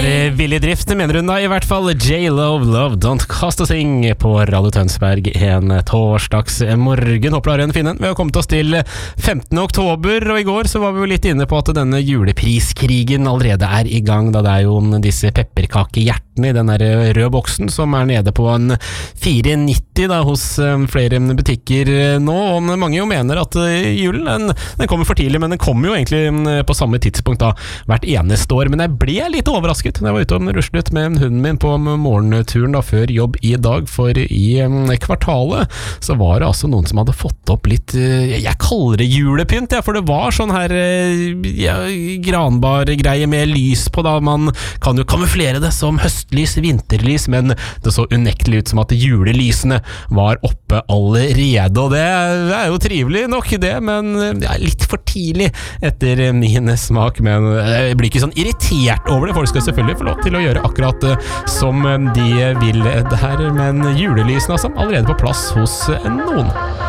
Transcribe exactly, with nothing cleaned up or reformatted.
var villig drift, mener hun da i hvert fall. J-Love, Love Don't Cost a Thing på Radio Tønsberg en torsdags morgen. Håper du har en fin en. Vi har kommet oss til femtende oktober, og i går så var vi jo litt inne på at denne julepriskrigen allerede er i gang, da det er jo disse pepperkakehjertene i den der røde boksen som er nede på en fire nitti da hos flere butikker nå, og mange jo mener at julen den, den kommer for tidlig, men den kommer jo egentlig på samme tidspunkt da hvert eneste år. Men jeg ble litt overrasket når jeg var ute og ruslet med hunden min på morgenturen da før jobb i dag, for i kvartalet så var det altså noen som hadde fått opp litt, jeg kaller det julepynt, ja, for det var sånn her ja, granbar-greie med lys på da, man kan jo kamuflere det som høstlys, vinterlys, men det så unektelig ut som at julelysene var oppe allerede, og det er jo trivelig nok det, men det er litt for tidlig etter min smak, men jeg blir ikke sånn irritert over det. Folk skal selvfølgelig få lov til å gjøre akkurat som de vil det her, men julelysene altså allerede på plass hos noen.